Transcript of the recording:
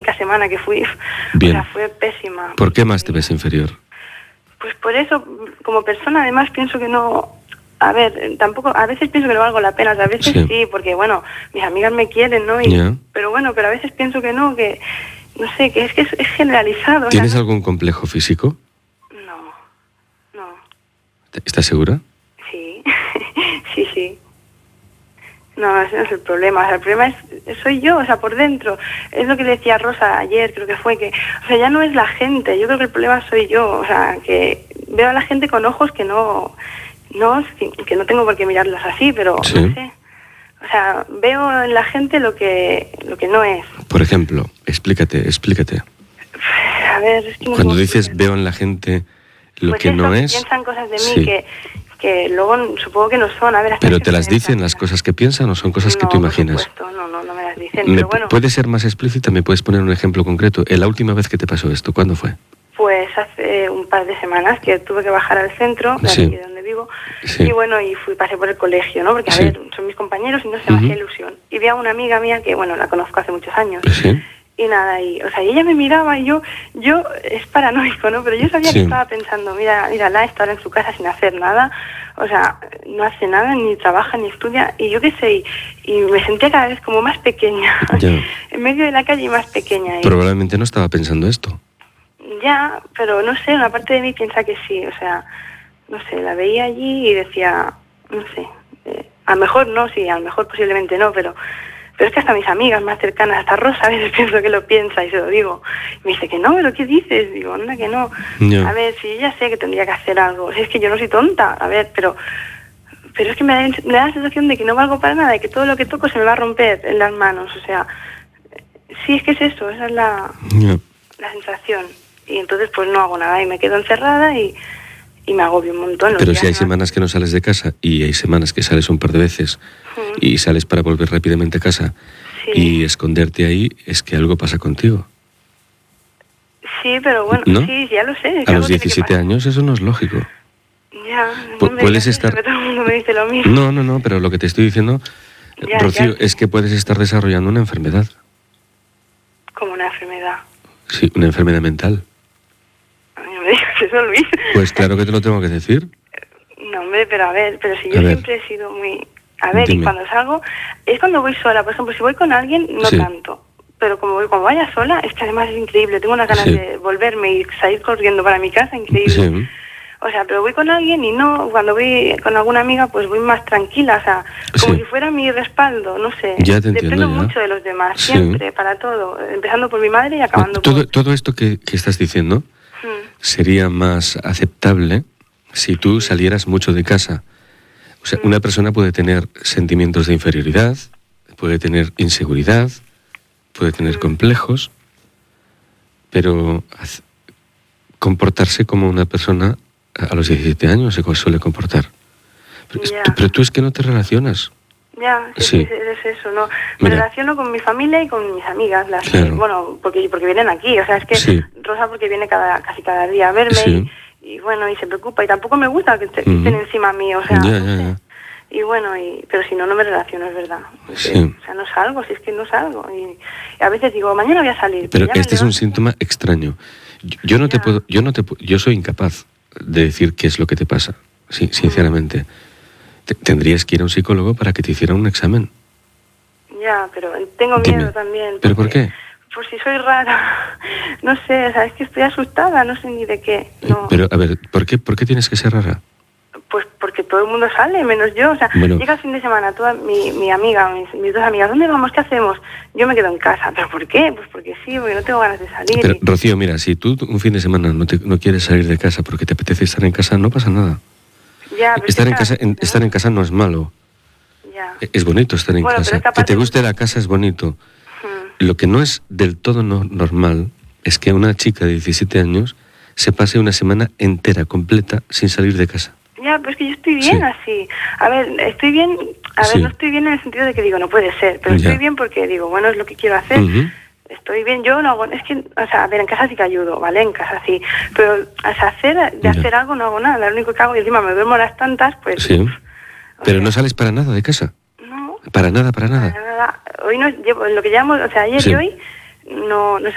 única semana que fui, Bien. o sea, fue pésima. ¿Por qué más te ves inferior? Pues por eso, como persona, además, pienso que no... A ver, tampoco... A veces pienso que no valgo la pena, o sea, a veces sí, porque, bueno, mis amigas me quieren, ¿no? Pero bueno, pero a veces pienso que no, que... No sé, que es generalizado. ¿Tienes ¿no? algún complejo físico? No. ¿Estás segura? Sí, sí. No, ese no es el problema. O sea, el problema soy yo, o sea, por dentro. Es lo que decía Rosa ayer, creo que fue que... O sea, ya no es la gente. Yo creo que el problema soy yo. O sea, que veo a la gente con ojos que no tengo por qué mirarlos así, pero sí. no sé. O sea, veo en la gente lo que no es. Por ejemplo, explícate. A ver, es que cuando dices veo en la gente lo pues que eso, no que es... piensan cosas de mí que luego supongo que no son. A ver, ¿Pero te las dicen las cosas que piensan o son cosas que tú imaginas? Por supuesto, no me las dicen, pero bueno. ¿Puedes ser más explícita? ¿Me puedes poner un ejemplo concreto? La última vez que te pasó esto, ¿cuándo fue? Pues hace un par de semanas que tuve que bajar al centro, de aquí de donde vivo, y bueno, y pasé por el colegio, ¿no? Porque, a ver, son mis compañeros y no se me hacía ilusión. Y vi a una amiga mía que, bueno, la conozco hace muchos años. Sí. Y nada, y ella me miraba y yo es paranoico, ¿no? Pero yo sabía que estaba pensando, mírala, está ahora en su casa sin hacer nada, o sea, no hace nada, ni trabaja, ni estudia, y yo qué sé, y me sentía cada vez como más pequeña, en medio de la calle y más pequeña. Probablemente no estaba pensando esto. Ya, pero no sé, una parte de mí piensa que sí, o sea, no sé, la veía allí y decía, no sé, a lo mejor no, sí, a lo mejor posiblemente no, pero es que hasta mis amigas más cercanas, hasta Rosa, a veces pienso que lo piensa y se lo digo. Y me dice que no, ¿pero qué dices? Digo, anda, que no. A ver, si yo ya sé que tendría que hacer algo, si es que yo no soy tonta, a ver, pero es que me da la sensación de que no valgo para nada, de que todo lo que toco se me va a romper en las manos, o sea, sí, es que es eso, esa es la sensación. Y entonces pues no hago nada y me quedo encerrada y me agobio un montón. Pero si hay semanas que no sales de casa y hay semanas que sales un par de veces y sales para volver rápidamente a casa y esconderte ahí, es que algo pasa contigo. Sí, pero bueno, ¿no? Sí, ya lo sé. A los 17 años eso no es lógico. Ya, puedes estar... Eso, que todo el mundo me dice lo mismo. No, pero lo que te estoy diciendo, Rocío, es que puedes estar desarrollando una enfermedad. ¿Como una enfermedad? Sí, una enfermedad mental. No me digas eso, Luis. Pues claro que te lo tengo que decir. No, hombre, pero si yo siempre he sido muy... A ver, dime. Y cuando salgo, es cuando voy sola. Por ejemplo, si voy con alguien, no tanto. Pero como vaya sola, es que además es increíble. Tengo unas ganas de volverme y salir corriendo para mi casa, increíble. Sí. O sea, pero voy con alguien y no, cuando voy con alguna amiga, pues voy más tranquila, o sea, como si fuera mi respaldo, no sé. Ya te entiendo, dependo mucho de los demás, siempre, para todo, empezando por mi madre y acabando por... Todo esto que estás diciendo sería más aceptable si tú salieras mucho de casa. O sea, una persona puede tener sentimientos de inferioridad, puede tener inseguridad, puede tener complejos, pero comportarse como una persona a los 17 años se suele comportar. Pero tú es que no te relacionas. Ya, sí. Es eso, ¿no? Me relaciono con mi familia y con mis amigas, bueno, porque vienen aquí, o sea, es que Rosa porque viene casi cada día a verme y bueno, y se preocupa, y tampoco me gusta que estén encima mío, o sea, no sé. Y bueno, pero si no me relaciono, es verdad. O sea, no salgo, si es que no salgo. Y a veces digo, mañana voy a salir. Pero este es un síntoma extraño. Yo soy incapaz de decir qué es lo que te pasa, sinceramente. Tendrías que ir a un psicólogo para que te hiciera un examen. Ya, pero tengo miedo también. ¿Pero por qué? Pues si soy rara. No sé, o sea, es que estoy asustada, no sé ni de qué. No. Pero, a ver, ¿por qué tienes que ser rara? Pues porque todo el mundo sale, menos yo. O sea, llega el fin de semana, toda mi amiga, mis dos amigas, ¿dónde vamos? ¿Qué hacemos? Yo me quedo en casa. ¿Pero por qué? Pues porque sí, porque no tengo ganas de salir. Pero, Rocío, mira, si tú un fin de semana no quieres salir de casa porque te apetece estar en casa, no pasa nada. Ya, estar en casa no es malo. Ya. Es bonito estar en casa. Que te guste la casa es bonito. Lo que no es del todo normal es que una chica de 17 años se pase una semana entera, completa, sin salir de casa. Ya, pero es que yo estoy bien así. A ver, estoy bien... no estoy bien en el sentido de que digo, no puede ser, pero estoy bien porque digo, bueno, es lo que quiero hacer. Estoy bien, yo no hago... Es que, o sea, a ver, en casa sí que ayudo, ¿vale? En casa sí. Pero, o sea, hacer algo no hago nada. Lo único que hago, y encima me duermo a las tantas, pues... Sí. Pero no sales para nada de casa. No. Para nada. Hoy no llevo, lo que llevamos, o sea, ayer y hoy, no